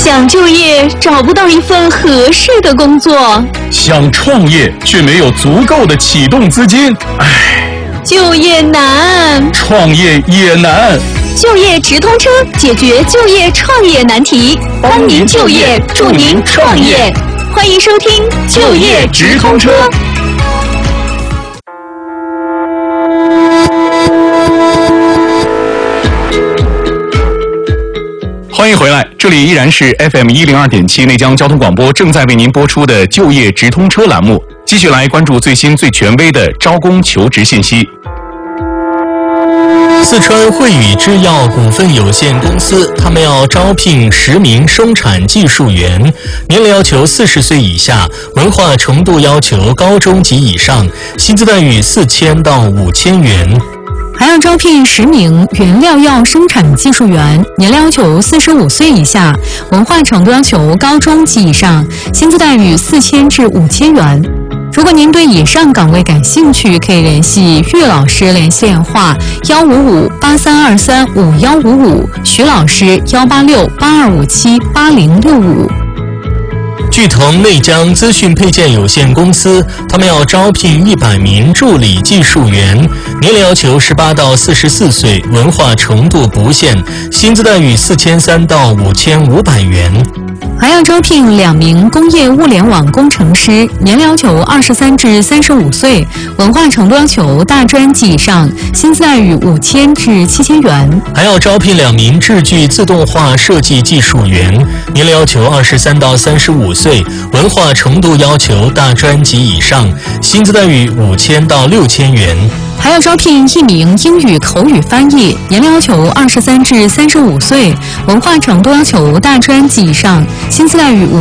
想就业找不到一份合适的工作， 想创业却没有足够的启动资金， 就业难， 创业也难。 就业直通车解决就业创业难题，帮您就业，助您创业。欢迎收听就业直通车。 欢迎回来，这里依然是 FM 102.7内江交通广播正在为您播出的就业直通车栏目，继续来关注最新最权威的招工求职信息。 四川汇宇制药股份有限公司，他们要招聘10名生产技术员，年龄要求40岁以下，文化程度要求高中及以上，薪资待遇4000到5000元。 还要招聘10名原料药生产技术员，年龄要求45岁以下，文化程度要求高中及以上，薪资待遇4000至5000元。如果您对以上岗位感兴趣，可以联系岳老师联系电话15583235155，徐老师18682578065。 聚腾内江资讯配件有限公司，他们要招聘100名助理技术员，年龄要求18到44岁，文化程度不限，薪资待遇4300到5500元。 还要招聘2名工业物联网工程师，年龄要求23至35岁，文化程度要求大专及以上，薪资待遇5000至7000元。 还要招聘2名制具自动化设计技术员，年龄要求23到35岁，文化程度要求大专及以上，薪资待遇5000到6000元。 还要招聘1名英语口语翻译，年龄要求23至35岁，文化程度要求大专及以上，薪资待遇